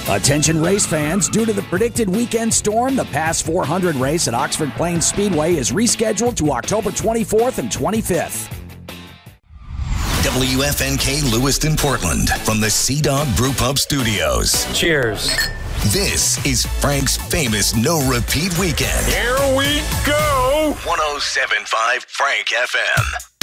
Attention race fans, due to the predicted weekend storm, the Pass 400 race at Oxford Plains Speedway is rescheduled to October 24th and 25th. WFNK Lewiston, Portland, from the Sea Dog Brew Pub Studios. Cheers. This is Frank's famous no-repeat weekend. Here we go! 107.5 Frank FM.